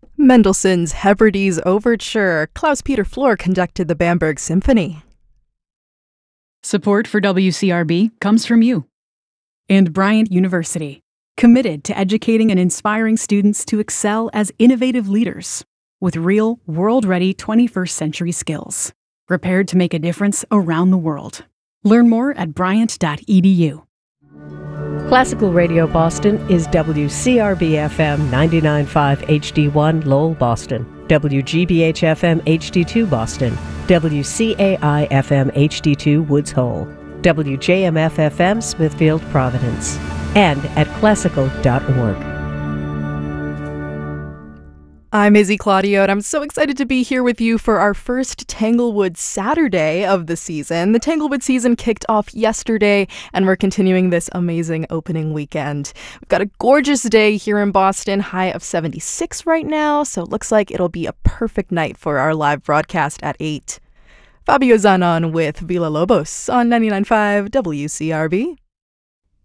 Mendelssohn's Hebrides Overture. Klaus-Peter Flor conducted the Bamberg Symphony. Support for WCRB comes from you. And Bryant University, committed to educating and inspiring students to excel as innovative leaders with real, world-ready 21st century skills, prepared to make a difference around the world. Learn more at bryant.edu. Classical Radio Boston is WCRB-FM 99.5 HD1 Lowell, Boston, WGBH-FM HD2 Boston, WCAI-FM HD2 Woods Hole, WJMF-FM Smithfield, Providence, and at classical.org. I'm Izzy Claudio, and I'm so excited to be here with you for our first Tanglewood Saturday of the season. The Tanglewood season kicked off yesterday, and we're continuing this amazing opening weekend. We've got a gorgeous day here in Boston, high of 76 right now, so it looks like it'll be a perfect night for our live broadcast at 8. Fabio Zanon with Villa Lobos on 99.5 WCRB.